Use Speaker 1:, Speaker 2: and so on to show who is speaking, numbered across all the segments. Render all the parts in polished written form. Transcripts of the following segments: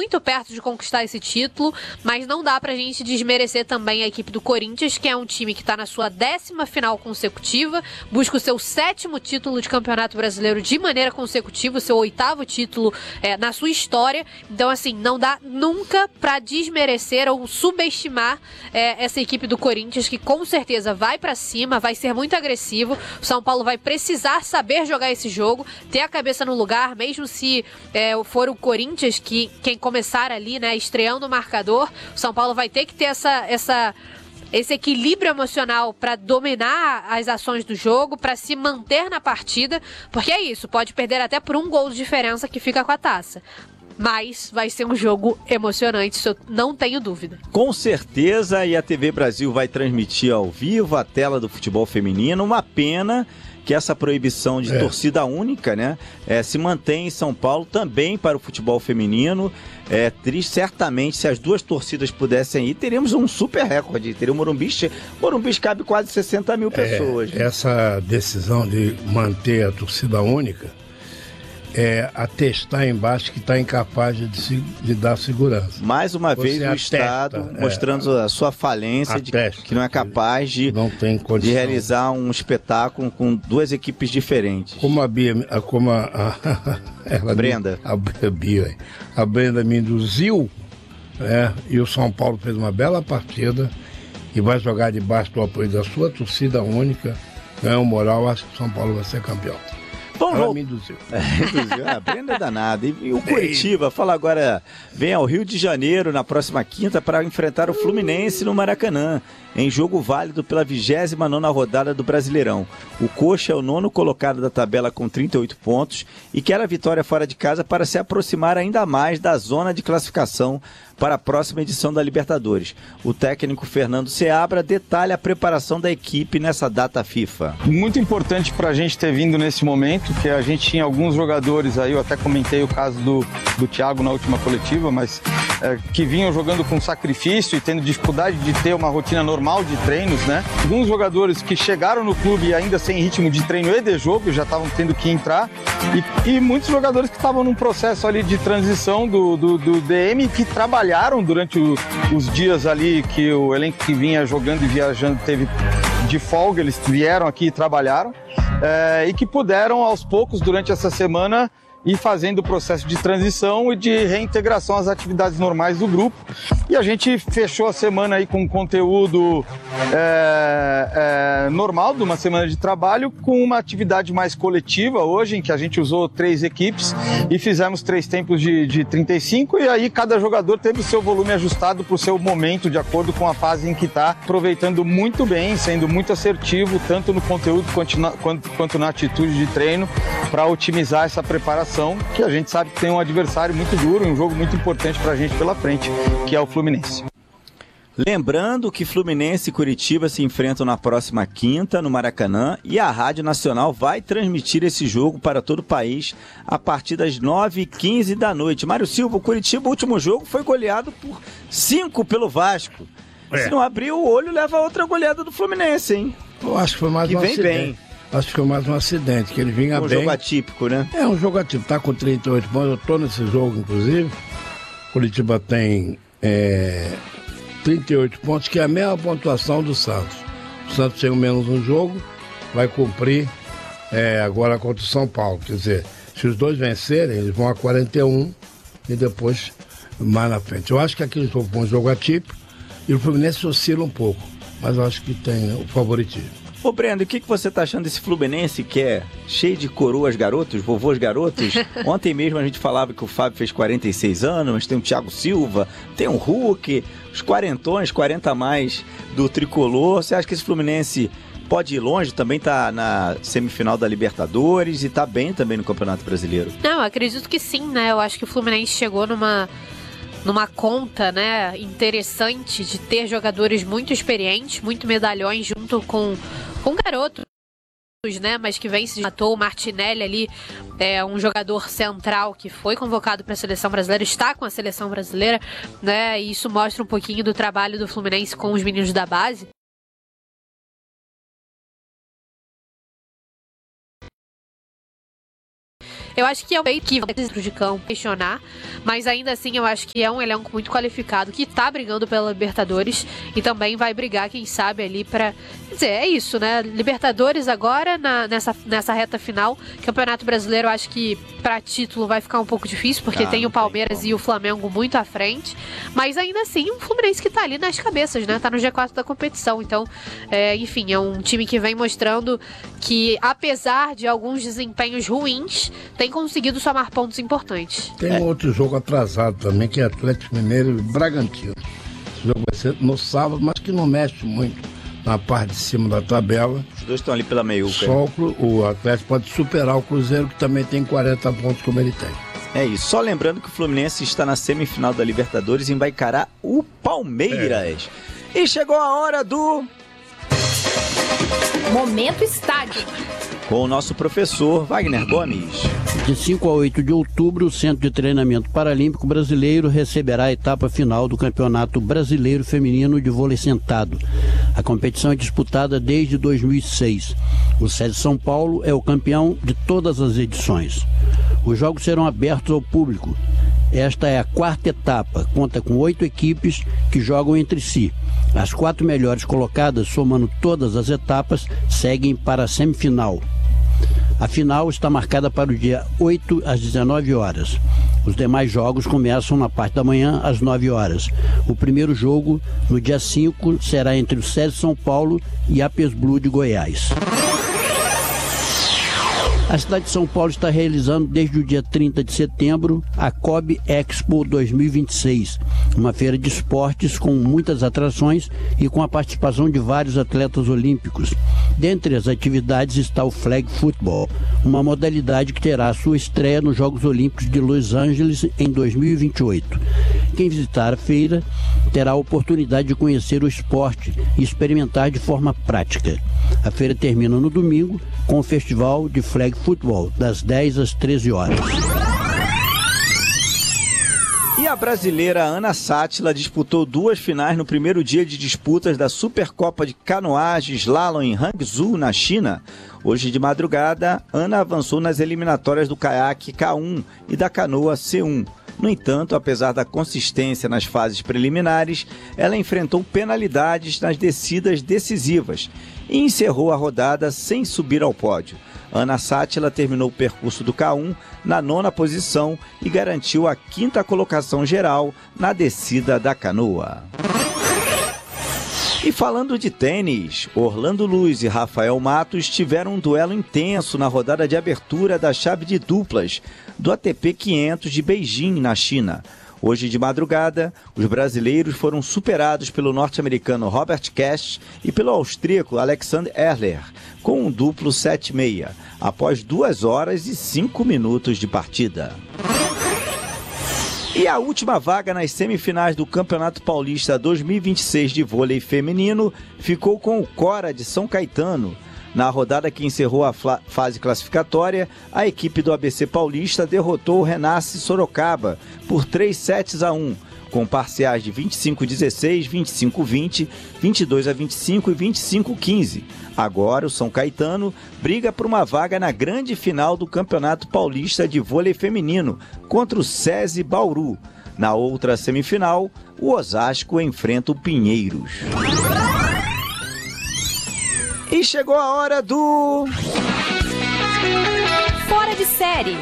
Speaker 1: muito perto de conquistar esse título, mas não dá pra gente desmerecer também a equipe do Corinthians, que é um time que está na sua 10ª final consecutiva, busca o seu 7º título de Campeonato Brasileiro de maneira consecutiva, o seu 8º título na sua história. Então, assim, não dá nunca pra desmerecer ou subestimar essa equipe do Corinthians, que com certeza vai pra cima, vai ser muito agressivo. O São Paulo vai precisar saber jogar esse jogo, ter a cabeça no lugar, mesmo se for o Corinthians quem começar ali, né, estreando o marcador. O São Paulo vai ter que ter esse equilíbrio emocional para dominar as ações do jogo, para se manter na partida, porque é isso, pode perder até por 1 gol de diferença que fica com a taça. Mas vai ser um jogo emocionante, isso eu não tenho dúvida.
Speaker 2: Com certeza, e a TV Brasil vai transmitir ao vivo a tela do futebol feminino. Uma pena que essa proibição de torcida única, né, se mantém em São Paulo também para o futebol feminino. É triste, certamente, se as duas torcidas pudessem ir, teríamos um super recorde. Teria o Morumbi cabe quase 60 mil pessoas.
Speaker 3: Essa decisão de manter a torcida única atestar embaixo que está incapaz de dar segurança.
Speaker 2: Mais uma vez o Estado mostrando a sua falência, que não é capaz de realizar um espetáculo com duas equipes diferentes.
Speaker 3: Como a Brenda. A Brenda me induziu, e o São Paulo fez uma bela partida e vai jogar debaixo do apoio da sua torcida única, ganhou moral, acho que o São Paulo vai ser campeão. Ela me induziu.
Speaker 2: A Brenda é danada. E o Curitiba, fala agora, vem ao Rio de Janeiro na próxima quinta para enfrentar o Fluminense no Maracanã, em jogo válido pela 29ª rodada do Brasileirão. O Coxa é o 9º colocado da tabela com 38 pontos e quer a vitória fora de casa para se aproximar ainda mais da zona de classificação para a próxima edição da Libertadores. O técnico Fernando Seabra detalha a preparação da equipe nessa data FIFA.
Speaker 4: Muito importante para a gente ter vindo nesse momento, que a gente tinha alguns jogadores aí, eu até comentei o caso do Thiago na última coletiva, mas que vinham jogando com sacrifício e tendo dificuldade de ter uma rotina normal de treinos, né? Alguns jogadores que chegaram no clube ainda sem ritmo de treino e de jogo, já estavam tendo que entrar, e muitos jogadores que estavam num processo ali de transição do DM, que trabalharam durante os dias ali que o elenco que vinha jogando e viajando teve de folga, eles vieram aqui e trabalharam, e que puderam aos poucos durante essa semana ir fazendo o processo de transição e de reintegração às atividades normais do grupo. E a gente fechou a semana aí com um conteúdo normal, de uma semana de trabalho, com uma atividade mais coletiva hoje, em que a gente usou 3 equipes e fizemos 3 tempos de 35, e aí cada jogador teve o seu volume ajustado para o seu momento, de acordo com a fase em que está, aproveitando muito bem, sendo muito assertivo, tanto no conteúdo quanto na atitude de treino, para otimizar essa preparação, que a gente sabe que tem um adversário muito duro, um jogo muito importante para a gente pela frente, que é o Fluminense.
Speaker 2: Lembrando que Fluminense e Curitiba se enfrentam na próxima quinta no Maracanã, e a Rádio Nacional vai transmitir esse jogo para todo o país a partir das 9h15 da noite. Mário Silva, o Curitiba, o último jogo, foi goleado por 5 pelo Vasco. Se não abrir o olho, leva outra goleada do Fluminense, hein?
Speaker 3: Eu acho que foi mais um acidente. Bem. Acho que foi mais um acidente, que ele vinha bem.
Speaker 2: Um jogo atípico, né?
Speaker 3: É um jogo atípico, tá com 38 pontos, eu tô nesse jogo, inclusive. Curitiba tem 38 pontos, que é a mesma pontuação do Santos. O Santos tem menos um jogo, vai cumprir agora contra o São Paulo. Quer dizer, se os dois vencerem, eles vão a 41 e depois mais na frente. Eu acho que aquele jogo foi um jogo atípico e o Fluminense oscila um pouco, mas eu acho que tem o favoritismo.
Speaker 2: Ô Brendo, o que você tá achando desse Fluminense que é cheio de coroas garotos, vovôs garotos? Ontem mesmo a gente falava que o Fábio fez 46 anos, mas tem o Thiago Silva, tem o Hulk, os 40 a mais do Tricolor. Você acha que esse Fluminense pode ir longe? Também tá na semifinal da Libertadores e tá bem também no Campeonato Brasileiro.
Speaker 1: Não, acredito que sim, né? Eu acho que o Fluminense chegou numa conta, né, interessante de ter jogadores muito experientes, muito medalhões junto com garotos, né, mas que vem se matou. O Martinelli ali é um jogador central que foi convocado para a seleção brasileira, está com a seleção brasileira, né, e isso mostra um pouquinho do trabalho do Fluminense com os meninos da base. Eu acho que é o meio que dentro de campo questionar, mas ainda assim eu acho que é um elenco muito qualificado que tá brigando pela Libertadores e também vai brigar, quem sabe, ali pra... Quer dizer, é isso, né? Libertadores agora, nessa reta final. Campeonato Brasileiro, eu acho que pra título vai ficar um pouco difícil, porque tem o Palmeiras e o Flamengo muito à frente, mas ainda assim um Fluminense que tá ali nas cabeças, né? Tá no G4 da competição, então, enfim, é um time que vem mostrando que, apesar de alguns desempenhos ruins, tem conseguido somar pontos importantes.
Speaker 3: Tem um outro jogo atrasado também, que é Atlético Mineiro e Bragantino. Esse jogo vai ser no sábado, mas que não mexe muito na parte de cima da tabela.
Speaker 2: Os dois estão ali pela meiuca.
Speaker 3: Só o Atlético pode superar o Cruzeiro, que também tem 40 pontos como ele tem.
Speaker 2: É isso. Só lembrando que o Fluminense está na semifinal da Libertadores e vai encarar o Palmeiras. E chegou a hora do...
Speaker 5: Momento Estádio.
Speaker 2: Com o nosso professor Wagner Gomes.
Speaker 6: De 5 a 8 de outubro, o Centro de Treinamento Paralímpico Brasileiro receberá a etapa final do Campeonato Brasileiro Feminino de Vôlei Sentado. A competição é disputada desde 2006. O SESI São Paulo é o campeão de todas as edições. Os jogos serão abertos ao público. Esta é a quarta etapa, conta com 8 equipes que jogam entre si. As 4 melhores colocadas, somando todas as etapas, seguem para a semifinal. A final está marcada para o dia 8 às 19 horas. Os demais jogos começam na parte da manhã às 9 horas. O primeiro jogo, no dia 5, será entre o SESI São Paulo e a APES Blue de Goiás. A cidade de São Paulo está realizando desde o dia 30 de setembro a COB Expo 2026, uma feira de esportes com muitas atrações e com a participação de vários atletas olímpicos. Dentre as atividades está o Flag Football, uma modalidade que terá sua estreia nos Jogos Olímpicos de Los Angeles em 2028. Quem visitar a feira terá a oportunidade de conhecer o esporte e experimentar de forma prática. A feira termina no domingo com o festival de Flag Football, das 10 às 13 horas.
Speaker 2: E a brasileira Ana Sátila disputou 2 finais no primeiro dia de disputas da Supercopa de Canoagem Slalom em Hangzhou, na China. Hoje de madrugada, Ana avançou nas eliminatórias do caiaque K1 e da canoa C1. No entanto, apesar da consistência nas fases preliminares, ela enfrentou penalidades nas descidas decisivas e encerrou a rodada sem subir ao pódio. Ana Sátila terminou o percurso do K1 na 9ª posição e garantiu a 5ª colocação geral na descida da canoa. E falando de tênis, Orlando Luz e Rafael Matos tiveram um duelo intenso na rodada de abertura da chave de duplas do ATP 500 de Beijing, na China. Hoje de madrugada, os brasileiros foram superados pelo norte-americano Robert Cash e pelo austríaco Alexander Erler, com um duplo 7-6, após 2 horas e 5 minutos de partida. E a última vaga nas semifinais do Campeonato Paulista 2026 de vôlei feminino ficou com o Cora de São Caetano. Na rodada que encerrou a fase classificatória, a equipe do ABC Paulista derrotou o Renasce Sorocaba por 3-1, com parciais de 25-16, 25-20, 22-25 e 25-15. Agora o São Caetano briga por uma vaga na grande final do Campeonato Paulista de Vôlei Feminino contra o SESI Bauru. Na outra semifinal, o Osasco enfrenta o Pinheiros. E chegou a hora do...
Speaker 5: Fora de série.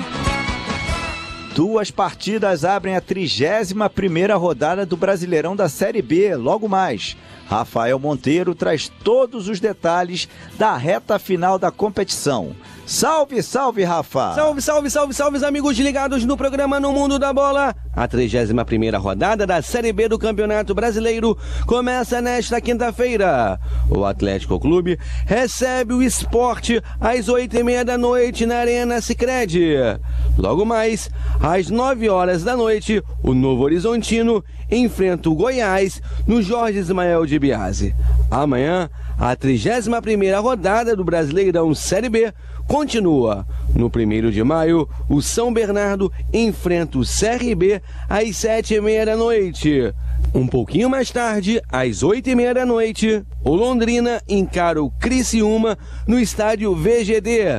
Speaker 2: 2 partidas abrem a 31ª rodada do Brasileirão da Série B, logo mais. Rafael Monteiro traz todos os detalhes da reta final da competição. Salve, salve, Rafa!
Speaker 7: Salve, salve, salve, salve, amigos ligados no programa No Mundo da Bola. A 31ª rodada da Série B do Campeonato Brasileiro começa nesta quinta-feira. O Atlético Clube recebe o Sport às 8h30 da noite na Arena Sicredi. Logo mais, às 9 horas da noite, o Novo Horizontino enfrenta o Goiás no Jorge Ismael de Biase. Amanhã, a 31ª rodada do Brasileirão Série B continua. No 1º de maio, o São Bernardo enfrenta o CRB às 7h30 da noite. Um pouquinho mais tarde, às 8h30 da noite, o Londrina encara o Criciúma no estádio VGD.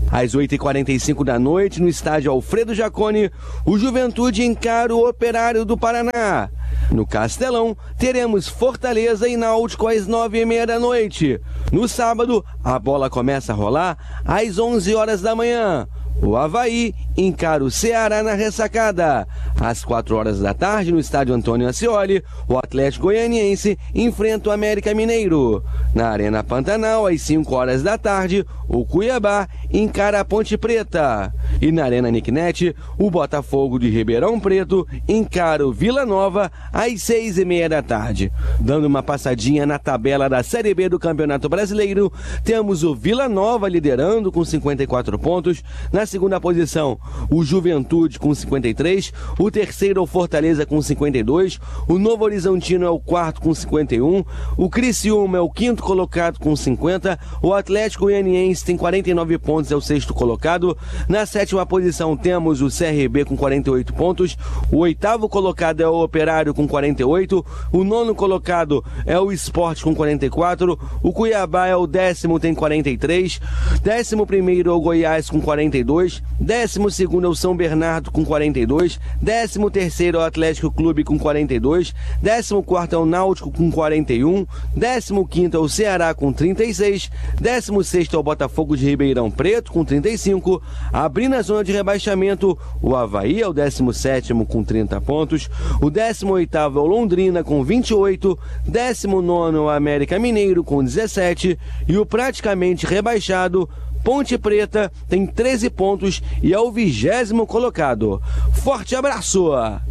Speaker 7: Às 8h45 da noite, no estádio Alfredo Jaconi, o Juventude encara o Operário do Paraná. No Castelão, teremos Fortaleza e Náutico às 9h30 da noite. No sábado, a bola começa a rolar às 11 horas da manhã. O Avaí encara o Ceará na Ressacada. Às 4 horas da tarde, no estádio Antônio Ascioli, o Atlético Goianiense enfrenta o América Mineiro. Na Arena Pantanal, às 5 horas da tarde, o Cuiabá encara a Ponte Preta. E na Arena Nicknet, o Botafogo de Ribeirão Preto encara o Vila Nova às 6h30 da tarde. Dando uma passadinha na tabela da Série B do Campeonato Brasileiro, temos o Vila Nova liderando com 54 pontos. Na segunda posição, o Juventude com 53, o terceiro é o Fortaleza com 52, o Novo Horizontino é o quarto com 51, o Criciúma é o quinto colocado com 50, o Atlético Goianiense tem 49 pontos, é o sexto colocado. Na sétima posição temos o CRB com 48 pontos, o oitavo colocado é o Operário com 48, o nono colocado é o Sport com 44, o Cuiabá é o décimo, tem 43, 11º é o Goiás com 42, 12º é o São Bernardo com 42, 13º é o Atlético Clube com 42, 14º é o Náutico com 41, 15º é o Ceará com 36, 16º é o Botafogo de Ribeirão Preto com 35, abrindo a zona de rebaixamento, o Avaí é o 17º com 30 pontos, o 18º é o Londrina com 28, 19º é o América Mineiro com 17 e o praticamente rebaixado Ponte Preta tem 13 pontos e é o 20º colocado. Forte abraço!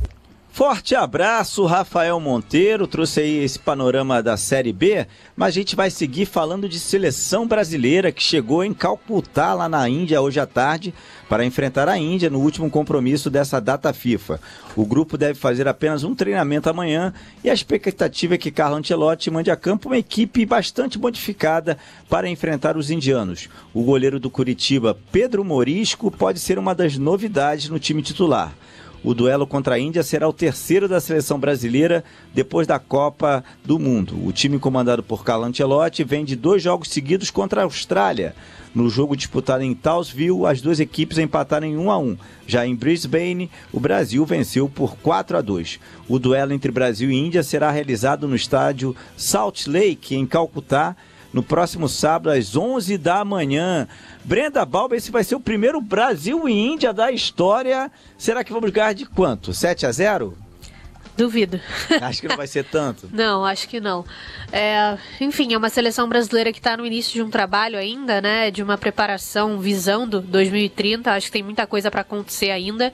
Speaker 2: Forte abraço, Rafael Monteiro, trouxe aí esse panorama da Série B, mas a gente vai seguir falando de seleção brasileira que chegou em Calcutá, lá na Índia, hoje à tarde, para enfrentar a Índia no último compromisso dessa data FIFA. O grupo deve fazer apenas um treinamento amanhã e a expectativa é que Carlo Ancelotti mande a campo uma equipe bastante modificada para enfrentar os indianos. O goleiro do Curitiba, Pedro Morisco, pode ser uma das novidades no time titular. O duelo contra a Índia será o terceiro da seleção brasileira depois da Copa do Mundo. O time comandado por Carlo Ancelotti vem de 2 jogos seguidos contra a Austrália. No jogo disputado em Townsville, as duas equipes empataram em 1-1. Já em Brisbane, o Brasil venceu por 4-2. O duelo entre Brasil e Índia será realizado no estádio Salt Lake, em Calcutá, no próximo sábado, às 11 da manhã. Brenda Balba, esse vai ser o primeiro Brasil e Índia da história. Será que vamos ganhar de quanto? 7-0?
Speaker 1: Duvido.
Speaker 2: Acho que não vai ser tanto.
Speaker 1: Não, acho que não. Enfim, é uma seleção brasileira que está no início de um trabalho ainda, né? De uma preparação visando 2030. Acho que tem muita coisa para acontecer ainda.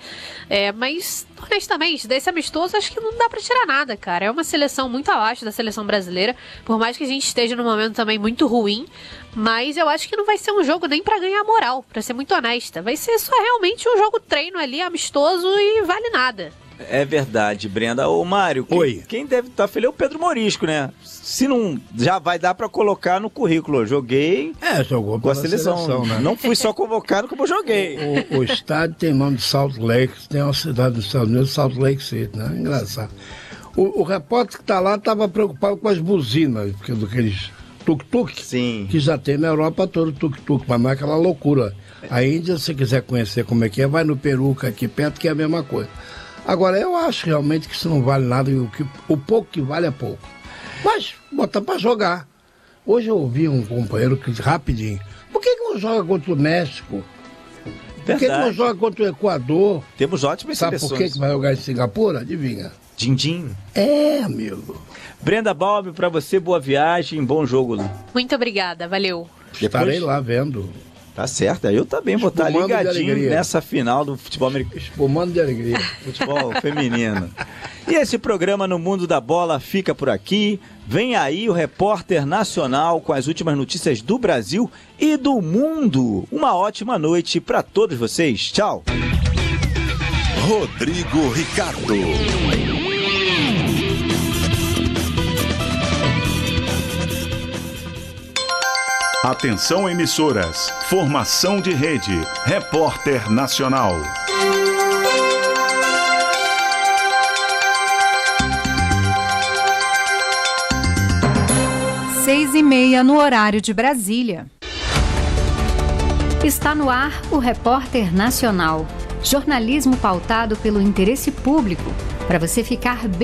Speaker 1: Mas, honestamente, desse amistoso, acho que não dá para tirar nada, cara. É uma seleção muito abaixo da seleção brasileira. Por mais que a gente esteja num momento também muito ruim. Mas eu acho que não vai ser um jogo nem para ganhar moral, para ser muito honesta. Vai ser só realmente um jogo treino ali, amistoso e vale nada.
Speaker 2: É verdade, Brenda. Ô, Mário, quem deve estar feliz é o Pedro Morisco, né? Se não, já vai dar para colocar no currículo. Eu joguei
Speaker 3: jogou
Speaker 2: com a seleção, né? Não fui só convocado, como eu joguei.
Speaker 3: O estádio tem nome de Salt Lake, tem uma cidade dos Estados Unidos, Salt Lake City, né? Engraçado. O repórter que está lá estava preocupado com as buzinas, daqueles tuk-tuk,
Speaker 2: sim,
Speaker 3: que já tem na Europa todo tuk-tuk, mas não é aquela loucura. A Índia, se você quiser conhecer como é que é, vai no Peru, que é aqui perto, que é a mesma coisa. Agora, eu acho realmente que isso não vale nada, e o pouco que vale é pouco. Mas, botar pra jogar. Hoje eu ouvi um companheiro que disse rapidinho, por que não joga contra o México? Por que não joga contra o Equador?
Speaker 2: Temos ótimas seleções.
Speaker 3: Sabe por que vai jogar em Singapura? Adivinha?
Speaker 2: Din-din.
Speaker 3: Amigo.
Speaker 2: Brenda Balbi, pra você, boa viagem, bom jogo.
Speaker 1: Muito obrigada, valeu.
Speaker 3: Estarei lá vendo.
Speaker 2: Tá certo, eu também vou estar ligadinho nessa final do futebol americano.
Speaker 3: Espumando de alegria.
Speaker 2: Futebol feminino. E esse programa No Mundo da Bola fica por aqui. Vem aí o Repórter Nacional com as últimas notícias do Brasil e do mundo. Uma ótima noite para todos vocês. Tchau.
Speaker 8: Rodrigo Ricardo. Atenção, emissoras. Formação de rede. Repórter Nacional.
Speaker 5: 6h30 no horário de Brasília.
Speaker 9: Está no ar o Repórter Nacional. Jornalismo pautado pelo interesse público, para você ficar bem